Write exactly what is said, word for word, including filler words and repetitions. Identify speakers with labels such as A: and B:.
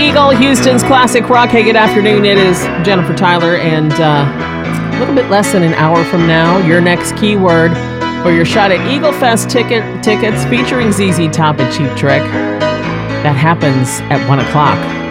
A: Eagle, Houston's classic rock. Hey, good afternoon. It is Jennifer Tyler, and uh, a little bit less than an hour from now, your next keyword for your shot at Eagle Fest ticket tickets featuring Z Z Top and Cheap Trick. That happens at one o'clock.